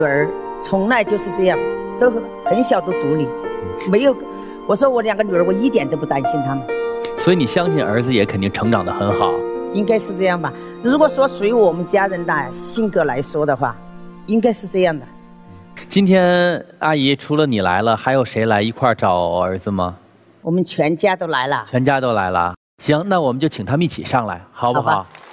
女儿从来就是这样，都很小都独立，没有。我说我2个女儿，我一点都不担心她们。 所以你相信儿子也肯定成长得很好？ 应该是这样吧。如果说属于我们家人的性格来说的话，应该是这样的。 今天阿姨除了你来了，还有谁来一块儿找儿子吗？ 我们全家都来了。 全家都来了。行，那我们就请他们一起上来，好不好？